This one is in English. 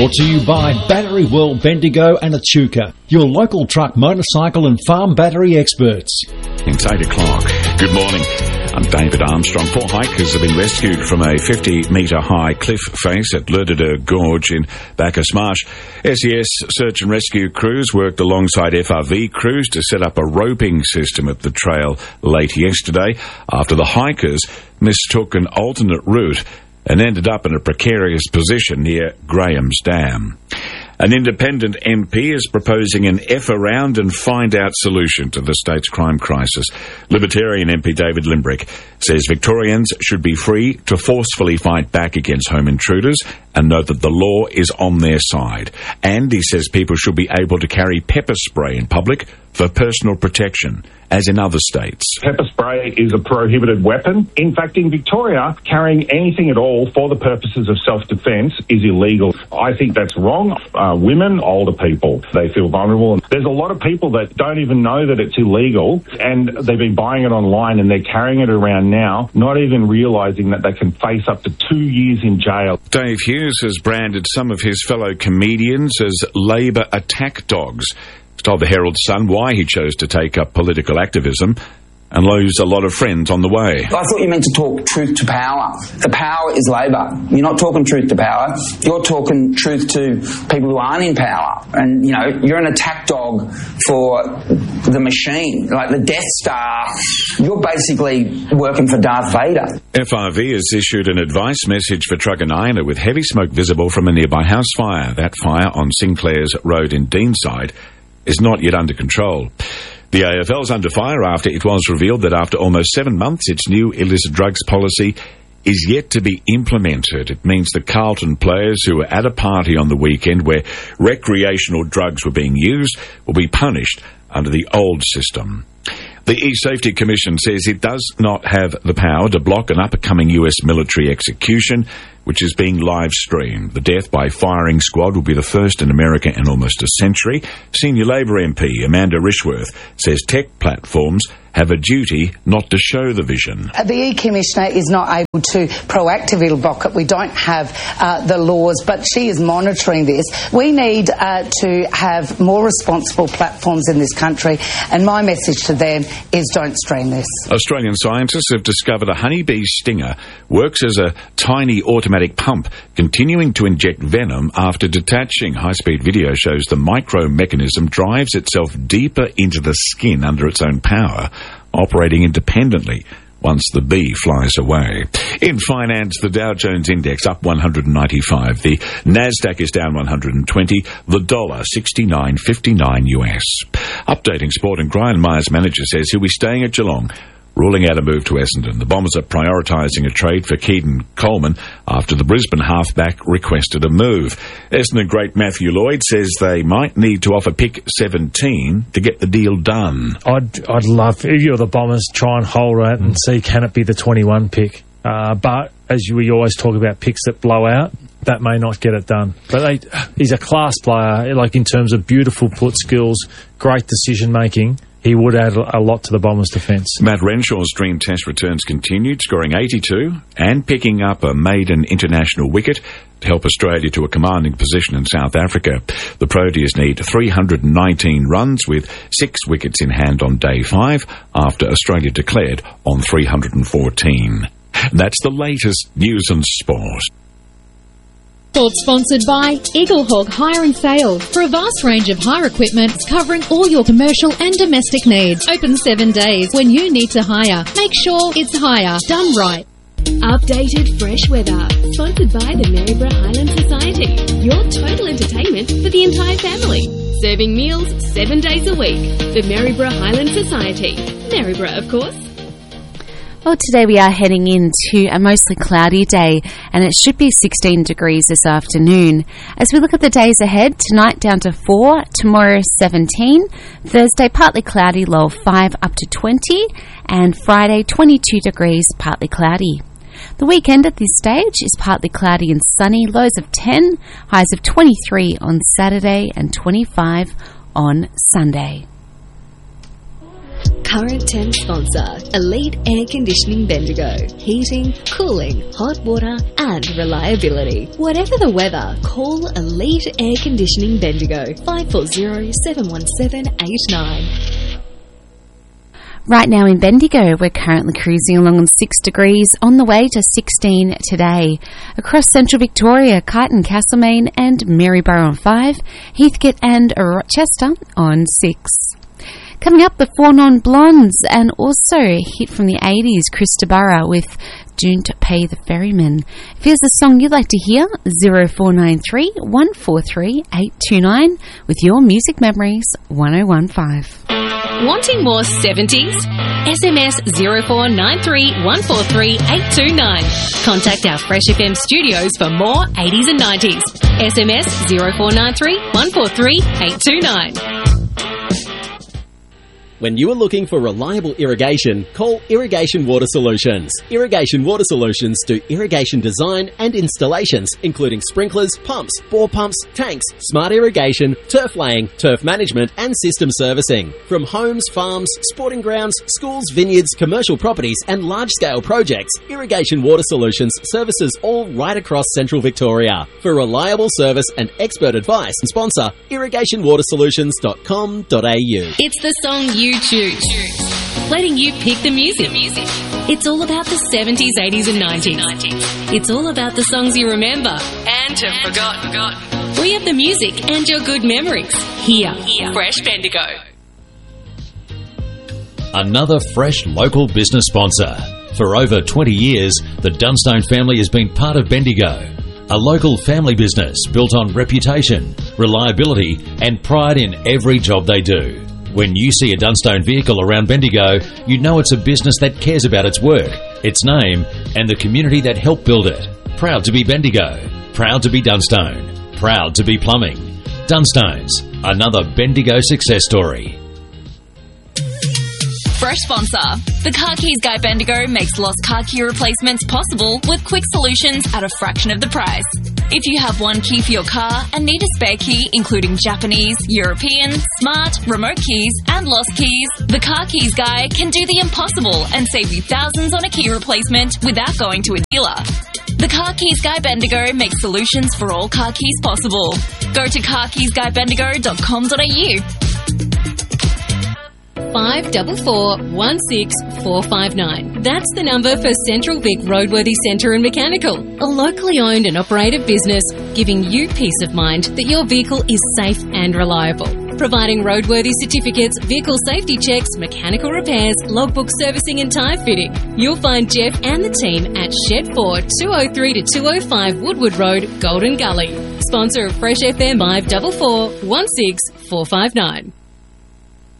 Brought to you by Battery World, Bendigo and Echuca, your local truck, motorcycle and farm battery experts. It's 8 o'clock. Good morning. I'm David Armstrong. 4 hikers have been rescued from a 50-metre high cliff face at Lerderder Gorge in Bacchus Marsh. SES search and rescue crews worked alongside FRV crews to set up a roping system at the trail late yesterday after the hikers mistook an alternate route and ended up in a precarious position near Graham's Dam. An independent MP is proposing an F-around and find-out solution to the state's crime crisis. Libertarian MP David Limbrick says Victorians should be free to forcefully fight back against home intruders and know that the law is on their side. And he says people should be able to carry pepper spray in public for personal protection, as in other states. Pepper spray is a prohibited weapon. In fact, in Victoria, carrying anything at all for the purposes of self-defence is illegal. I think that's wrong. Women, older people, they feel vulnerable. There's a lot of people that don't even know that it's illegal, and they've been buying it online and they're carrying it around now, not even realising that they can face up to 2 years in jail. Dave Hughes has branded some of his fellow comedians as Labor attack dogs. He's told the Herald Sun why he chose to take up political activism and lose a lot of friends on the way. I thought you meant to talk truth to power. The power is Labor. You're not talking truth to power. You're talking truth to people who aren't in power. And, you know, you're an attack dog for the machine, like the Death Star. You're basically working for Darth Vader. FRV has issued an advice message for Truganina with heavy smoke visible from a nearby house fire. That fire on Sinclair's Road in Deanside is not yet under control. The AFL's under fire after it was revealed that after almost 7 months, its new illicit drugs policy is yet to be implemented. It means the Carlton players who were at a party on the weekend where recreational drugs were being used will be punished under the old system. The E-Safety Commission says it does not have the power to block an up-and-coming US military execution, which is being live-streamed. The death by firing squad will be the first in America in almost a century. Senior Labor MP Amanda Rishworth says tech platforms have a duty not to show the vision. The E-Commissioner is not able to proactively block it. We don't have the laws, but she is monitoring this. We need to have more responsible platforms in this country, and my message to them is don't stream this. Australian scientists have discovered a honeybee stinger works as a tiny automatic pump, continuing to inject venom after detaching. High-speed video shows the micro mechanism drives itself deeper into the skin under its own power, operating independently once the bee flies away. In finance, the Dow Jones Index up 195. The Nasdaq is down 120. The dollar 69.59 US. Updating sport, and Brian Myers' manager says he'll be staying at Geelong, ruling out a move to Essendon. The Bombers are prioritising a trade for Keaton Coleman after the Brisbane halfback requested a move. Essendon great Matthew Lloyd says they might need to offer pick 17 to get the deal done. I'd love, if you're the Bombers, try and hold it and see can it be the 21 pick. But as we always talk about picks that blow out, that may not get it done. But he's a class player, like in terms of beautiful put skills, great decision making. He would add a lot to the Bombers' defence. Matt Renshaw's dream test returns continued, scoring 82 and picking up a maiden international wicket to help Australia to a commanding position in South Africa. The Proteas need 319 runs with 6 wickets in hand on day 5 after Australia declared on 314. That's the latest news and sport. Thought sponsored by Eaglehawk Hire and Sale. For a vast range of hire equipment covering all your commercial and domestic needs. Open 7 days. When you need to hire, make sure it's hire done right. Updated fresh weather. Sponsored by the Maryborough Highland Society. Your total entertainment for the entire family. Serving meals 7 days a week. The Maryborough Highland Society. Maryborough, of course. Well, today we are heading into a mostly cloudy day, and it should be 16 degrees this afternoon. As we look at the days ahead, tonight down to 4, tomorrow 17, Thursday partly cloudy, low of 5 up to 20, and Friday 22 degrees, partly cloudy. The weekend at this stage is partly cloudy and sunny, lows of 10, highs of 23 on Saturday and 25 on Sunday. Current 10 sponsor, Elite Air Conditioning Bendigo. Heating, cooling, hot water and reliability. Whatever the weather, call Elite Air Conditioning Bendigo. 540-717-89. Right now in Bendigo, we're currently cruising along on 6 degrees, on the way to 16 today. Across central Victoria, Kyneton, Castlemaine and Maryborough on 5, Heathcote and Rochester on 6. Coming up, the Four Non-Blondes, and also a hit from the 80s, Krista Burra with Don't Pay the Ferryman. If here's the song you'd like to hear, 0493 143 829 with your music memories, 1015. Wanting more 70s? SMS 0493 143 829. Contact our Fresh FM studios for more 80s and 90s. SMS 0493 143 829. When you are looking for reliable irrigation, call Irrigation Water Solutions. Irrigation Water Solutions do irrigation design and installations, including sprinklers, pumps, bore pumps, tanks, smart irrigation, turf laying, turf management and system servicing. From homes, farms, sporting grounds, schools, vineyards, commercial properties and large-scale projects, Irrigation Water Solutions services all right across central Victoria. For reliable service and expert advice, sponsor irrigationwatersolutions.com.au. It's the song you choose, letting you pick the music. It's all about the 70s, 80s and 90s. It's all about the songs you remember and have forgotten. We have the music and your good memories. Here, Fresh Bendigo. Another fresh local business sponsor. For over 20 years, the Dunstone family has been part of Bendigo. A local family business built on reputation, reliability and pride in every job they do. When you see a Dunstone vehicle around Bendigo, you know it's a business that cares about its work, its name, and the community that helped build it. Proud to be Bendigo. Proud to be Dunstone. Proud to be plumbing. Dunstones, another Bendigo success story. Fresh sponsor. The Car Keys Guy Bendigo makes lost car key replacements possible with quick solutions at a fraction of the price. If you have one key for your car and need a spare key, including Japanese, European, smart, remote keys, and lost keys, the Car Keys Guy can do the impossible and save you thousands on a key replacement without going to a dealer. The Car Keys Guy Bendigo makes solutions for all car keys possible. Go to carkeysguybendigo.com.au. 544-16459. That's the number for Central Vic Roadworthy Centre and Mechanical, a locally owned and operated business giving you peace of mind that your vehicle is safe and reliable. Providing roadworthy certificates, vehicle safety checks, mechanical repairs, logbook servicing and tyre fitting. You'll find Jeff and the team at Shed 4, 203 to 205 Woodward Road, Golden Gully. Sponsor of Fresh FM, 544-16459.